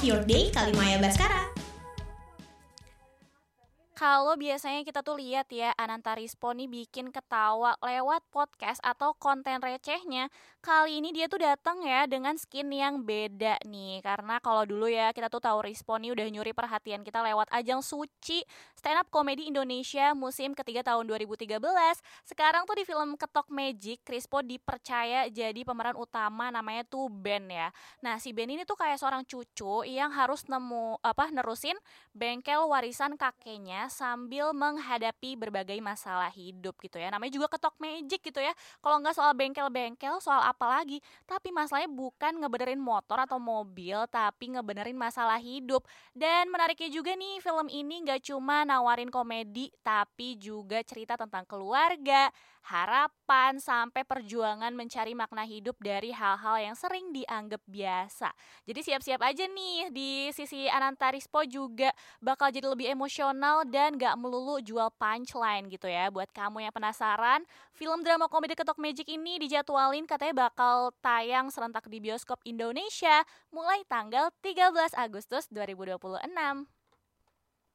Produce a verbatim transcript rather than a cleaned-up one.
Your Day Kalimaya Baskara. Kalau biasanya kita tuh lihat ya, Ananta Rispo nih bikin ketawa lewat podcast atau konten recehnya. Kali ini dia tuh datang ya dengan skin yang beda nih. Karena kalau dulu ya kita tuh tahu Rispo nih udah nyuri perhatian kita lewat ajang Suci Stand Up Comedy Indonesia musim ketiga tahun dua ribu tiga belas. Sekarang tuh di film Ketok Magic, Rispo dipercaya jadi pemeran utama, namanya tuh Ben ya. Nah, si Ben ini tuh kayak seorang cucu yang harus nemu apa nerusin bengkel warisan kakeknya sambil menghadapi berbagai masalah hidup gitu ya. Namanya juga Ketok Magic gitu ya. Kalau nggak soal bengkel-bengkel, soal apa lagi? Tapi masalahnya bukan ngebenerin motor atau mobil, tapi ngebenerin masalah hidup. Dan menariknya juga nih, film ini nggak cuma nawarin komedi, tapi juga cerita tentang keluarga, harapan, sampai perjuangan mencari makna hidup dari hal-hal yang sering dianggap biasa. Jadi siap-siap aja nih, di sisi Ananta Rispo juga bakal jadi lebih emosional dan gak melulu jual punchline gitu ya. Buat kamu yang penasaran, film drama komedi Ketok Magic ini dijadwalin katanya bakal tayang serentak di bioskop Indonesia mulai tanggal tiga belas Agustus dua ribu dua puluh enam.